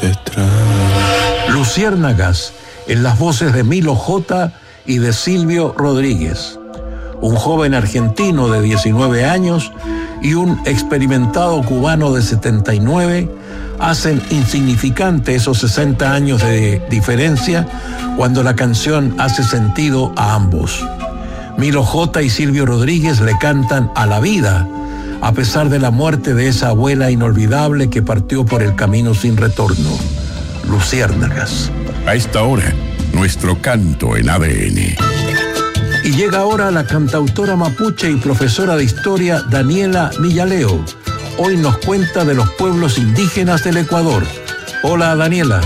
extraño. Luciérnagas, en las voces de Milo J. y de Silvio Rodríguez. Un joven argentino de 19 años y un experimentado cubano de 79 hacen insignificante esos 60 años de diferencia cuando la canción hace sentido a ambos. Milo J. y Silvio Rodríguez le cantan a la vida, a pesar de la muerte de esa abuela inolvidable que partió por el camino sin retorno. Luciérnagas. A esta hora, nuestro canto en ADN. Y llega ahora la cantautora mapuche y profesora de historia Daniela Millaleo. Hoy nos cuenta de los pueblos indígenas del Ecuador. Hola, Daniela.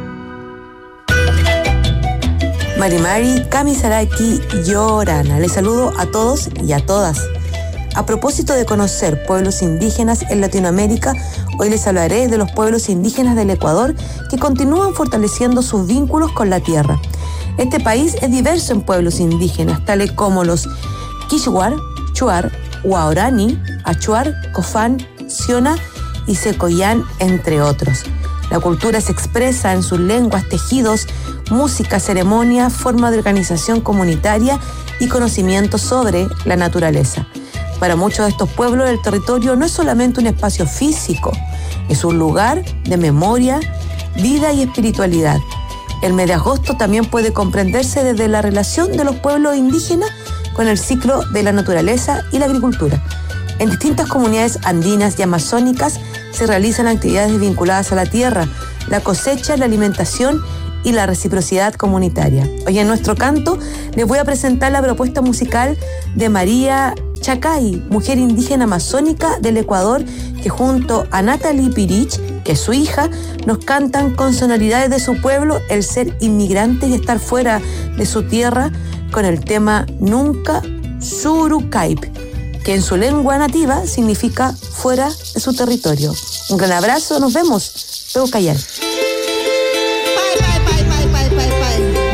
Marimari, Kamisaraki, Yorana. Les saludo a todos y a todas. A propósito de conocer pueblos indígenas en Latinoamérica, hoy les hablaré de los pueblos indígenas del Ecuador que continúan fortaleciendo sus vínculos con la tierra. Este país es diverso en pueblos indígenas, tales como los Quixuar, Chuar, Huaorani, Achuar, Cofán, Siona y Secoyán, entre otros. La cultura se expresa en sus lenguas, tejidos, música, ceremonia, forma de organización comunitaria y conocimiento sobre la naturaleza. Para muchos de estos pueblos, el territorio no es solamente un espacio físico, es un lugar de memoria, vida y espiritualidad. El mes de agosto también puede comprenderse desde la relación de los pueblos indígenas con el ciclo de la naturaleza y la agricultura. En distintas comunidades andinas y amazónicas se realizan actividades vinculadas a la tierra, la cosecha, la alimentación y la reciprocidad comunitaria. Hoy en nuestro canto les voy a presentar la propuesta musical de María Chacay, mujer indígena amazónica del Ecuador, que junto a Natalie Pirich, que es su hija, nos cantan con sonoridades de su pueblo el ser inmigrante y estar fuera de su tierra con el tema Nunca Surucaip, que en su lengua nativa significa fuera de su territorio. Un gran abrazo, nos vemos. Peucayal.